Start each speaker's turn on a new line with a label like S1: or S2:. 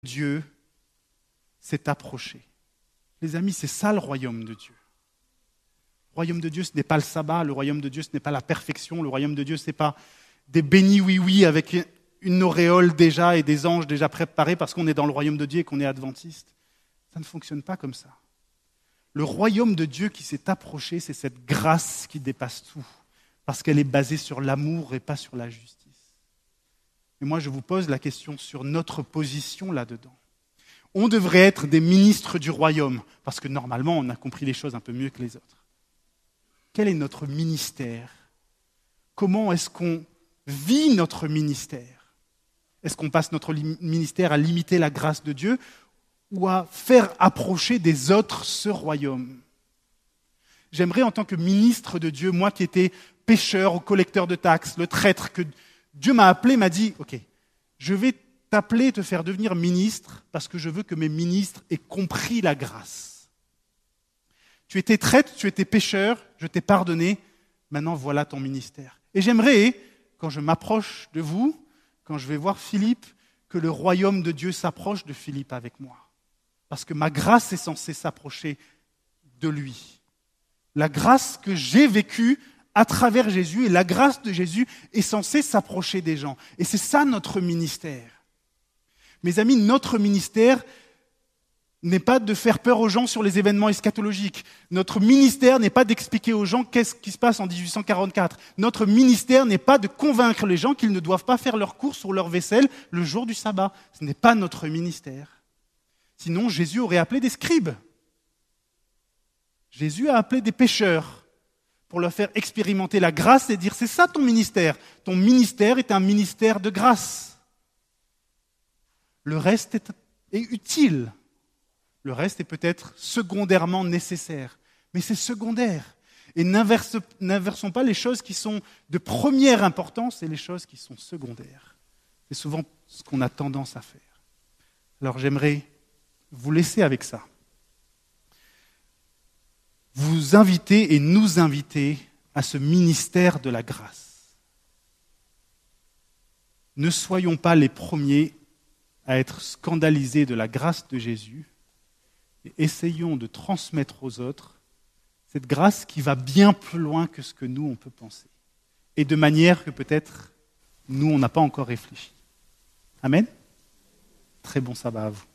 S1: Dieu s'est approché. Les amis, c'est ça le royaume de Dieu. Le royaume de Dieu, ce n'est pas le sabbat, le royaume de Dieu, ce n'est pas la perfection, le royaume de Dieu, ce n'est pas des bénis oui-oui avec une auréole déjà et des anges déjà préparés parce qu'on est dans le royaume de Dieu et qu'on est adventiste. Ça ne fonctionne pas comme ça. Le royaume de Dieu qui s'est approché, c'est cette grâce qui dépasse tout, parce qu'elle est basée sur l'amour et pas sur la justice. Et moi, je vous pose la question sur notre position là-dedans. On devrait être des ministres du royaume, parce que normalement, on a compris les choses un peu mieux que les autres. Quel est notre ministère ? Comment est-ce qu'on vit notre ministère ? Est-ce qu'on passe notre ministère à limiter la grâce de Dieu ou à faire approcher des autres ce royaume ? J'aimerais, en tant que ministre de Dieu, moi qui étais pécheur ou collecteur de taxes, le traître, que Dieu m'a appelé, m'a dit « Ok, je vais t'appeler, te faire devenir ministre, parce que je veux que mes ministres aient compris la grâce. Tu étais traître, tu étais pécheur, je t'ai pardonné, maintenant voilà ton ministère. » Et j'aimerais, quand je m'approche de vous, quand je vais voir Philippe, que le royaume de Dieu s'approche de Philippe avec moi. Parce que ma grâce est censée s'approcher de lui. La grâce que j'ai vécue à travers Jésus et la grâce de Jésus est censée s'approcher des gens. Et c'est ça notre ministère. Mes amis, notre ministère n'est pas de faire peur aux gens sur les événements eschatologiques. Notre ministère n'est pas d'expliquer aux gens qu'est-ce qui se passe en 1844. Notre ministère n'est pas de convaincre les gens qu'ils ne doivent pas faire leurs courses ou leur vaisselle le jour du sabbat. Ce n'est pas notre ministère. Sinon, Jésus aurait appelé des scribes. Jésus a appelé des pécheurs pour leur faire expérimenter la grâce et dire « c'est ça ton ministère. Ton ministère est un ministère de grâce. » Le reste est utile. Le reste est peut-être secondairement nécessaire. Mais c'est secondaire. Et n'inversons pas les choses qui sont de première importance et les choses qui sont secondaires. C'est souvent ce qu'on a tendance à faire. Alors j'aimerais vous laisser avec ça. Vous inviter et nous inviter à ce ministère de la grâce. Ne soyons pas les premiers à être scandalisés de la grâce de Jésus et essayons de transmettre aux autres cette grâce qui va bien plus loin que ce que nous, on peut penser. Et de manière que peut-être, nous, on n'a pas encore réfléchi. Amen ? Très bon sabbat à vous.